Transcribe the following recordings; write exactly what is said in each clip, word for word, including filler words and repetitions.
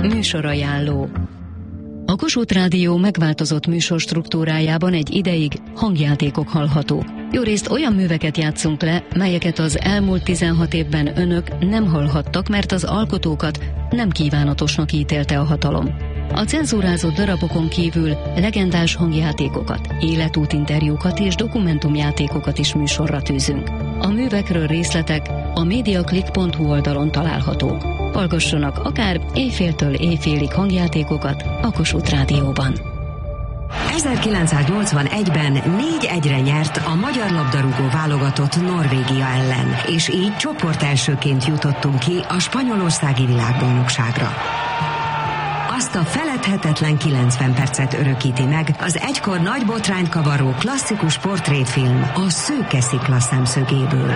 Műsorajánló. A Kossuth Rádió megváltozott műsor struktúrájában egy ideig hangjátékok hallhatók. Jórészt olyan műveket játszunk le, melyeket az elmúlt tizenhat évben önök nem hallhattak, mert az alkotókat nem kívánatosnak ítélte a hatalom. A cenzúrázott darabokon kívül legendás hangjátékokat, életútinterjúkat és dokumentumjátékokat is műsorra tűzünk. A művekről részletek a mediaclick pont hu oldalon találhatók. Hallgassanak akár éjféltől éjfélig hangjátékokat a Kossuth Rádióban. ezerkilencszáznyolcvanegyben négy egyre nyert a magyar labdarúgó válogatott Norvégia ellen, és így csoportelsőként jutottunk ki a spanyolországi világbajnokságra. Azt a feledhetetlen kilencven percet örökíti meg az egykor nagy botrányt kavaró klasszikus portréfilm a Szőke Szikla szemszögéből.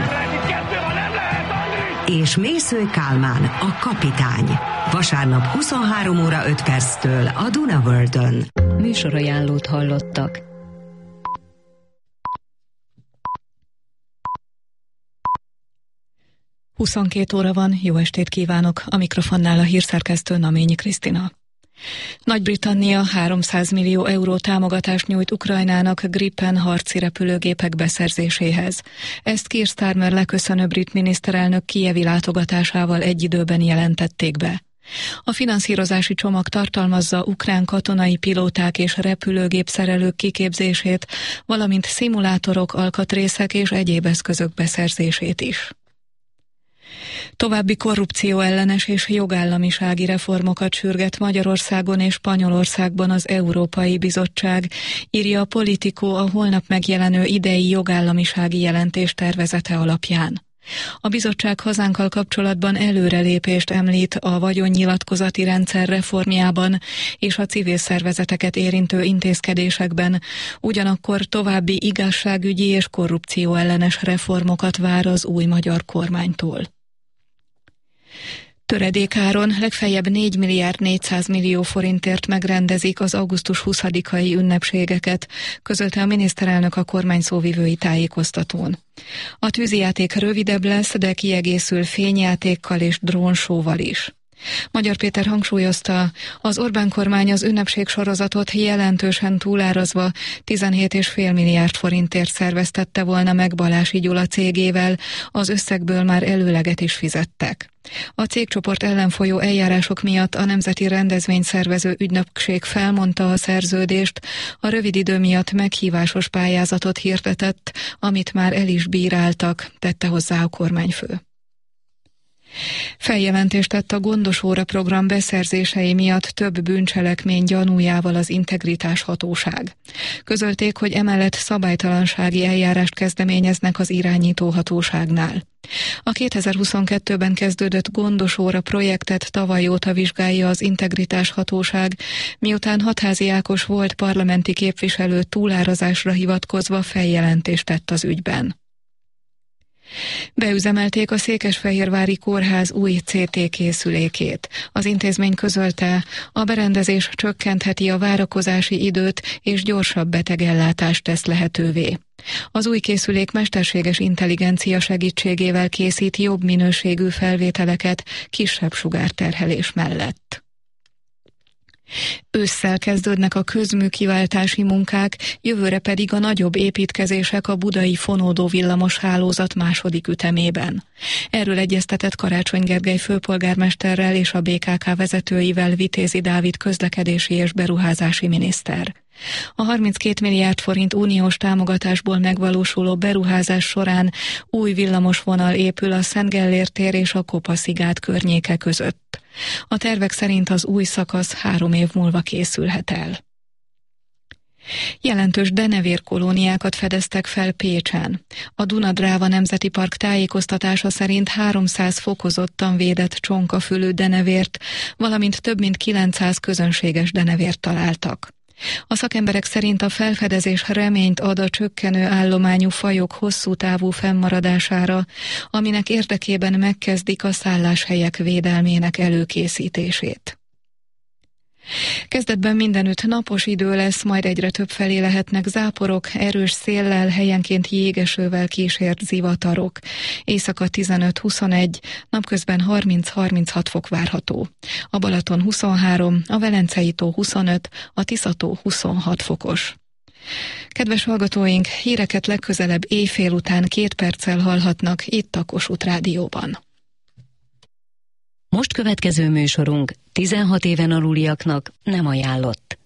És Mészöly Kálmán, a kapitány. Vasárnap huszonhárom óra öt perctől a Duna Worldön. Műsorajánlót hallottak. huszonkét óra van, jó estét kívánok, a mikrofonnál a hírszerkesztő Naményi Krisztina. Nagy-Britannia háromszáz millió euró támogatást nyújt Ukrajnának Gripen harci repülőgépek beszerzéséhez. Ezt Keir Starmer leköszönő brit miniszterelnök kijevi látogatásával egy időben jelentették be. A finanszírozási csomag tartalmazza ukrán katonai pilóták és repülőgépszerelők kiképzését, valamint szimulátorok, alkatrészek és egyéb eszközök beszerzését is. További korrupcióellenes és jogállamisági reformokat sürget Magyarországon és Spanyolországban az Európai Bizottság, írja a Politico a holnap megjelenő idei jogállamisági jelentés tervezete alapján. A bizottság hazánkkal kapcsolatban előrelépést említ a vagyonnyilatkozati rendszer reformjában és a civil szervezeteket érintő intézkedésekben, ugyanakkor további igazságügyi és korrupcióellenes reformokat vár az új magyar kormánytól. Töredékáron legfeljebb négy milliárd négyszáz millió forintért megrendezik az augusztus huszadikai ünnepségeket, közölte a miniszterelnök a kormány szóvivői tájékoztatón. A tűzijáték rövidebb lesz, de kiegészül fényjátékkal és drónsóval is. Magyar Péter hangsúlyozta, az Orbán kormány az ünnepségsorozatot jelentősen túlárazva tizenhét egész öt milliárd forintért szerveztette volna meg Balási Gyula cégével, az összegből már előleget is fizettek. A cégcsoport ellen folyó eljárások miatt a Nemzeti Rendezvényszervező Ügynökség felmondta a szerződést, a rövid idő miatt meghívásos pályázatot hirdetett, amit már el is bíráltak, tette hozzá a kormányfő. Feljelentést tett a Gondos Óra program beszerzései miatt több bűncselekmény gyanújával az Integritás Hatóság. Közölték, hogy emellett szabálytalansági eljárást kezdeményeznek az irányító hatóságnál. A kétezer-huszonkettőben kezdődött Gondos Óra projektet tavaly óta vizsgálja az Integritás Hatóság, miután Hatházi Ákos volt parlamenti képviselő túlárazásra hivatkozva feljelentést tett az ügyben. Beüzemelték a Székesfehérvári Kórház új cé té készülékét. Az intézmény közölte, a berendezés csökkentheti a várakozási időt és gyorsabb betegellátást tesz lehetővé. Az új készülék mesterséges intelligencia segítségével készít jobb minőségű felvételeket kisebb sugárterhelés mellett. Ősszel kezdődnek a közműkiváltási munkák, jövőre pedig a nagyobb építkezések a budai fonódó villamos hálózat második ütemében. Erről egyeztetett Karácsony Gergely főpolgármesterrel és a bé ká ká vezetőivel Vitézi Dávid közlekedési és beruházási miniszter. A harminckét milliárd forint uniós támogatásból megvalósuló beruházás során új villamosvonal épül a Szent Gellért tér és a Kopaszigát környéke között. A tervek szerint az új szakasz három év múlva készülhet el. Jelentős denevérkolóniákat fedeztek fel Pécsen. A Duna-Dráva Nemzeti Park tájékoztatása szerint háromszáz fokozottan védett csonkafülű denevért, valamint több mint kilencszáz közönséges denevért találtak. A szakemberek szerint a felfedezés reményt ad a csökkenő állományú fajok hosszú távú fennmaradására, aminek érdekében megkezdik a szálláshelyek védelmének előkészítését. Kezdetben mindenütt napos idő lesz, majd egyre több felé lehetnek záporok, erős széllel, helyenként jégesővel kísért zivatarok. Éjszaka tizenöt-huszonegy, napközben harminc-harminchat fok várható. A Balaton huszonhárom, a Velencei tó huszonöt, a Tisza-tó huszonhat fokos. Kedves hallgatóink, híreket legközelebb éjfél után két perccel hallhatnak itt a Kossuth Rádióban. Most következő műsorunk tizenhat éven aluliaknak nem ajánlott.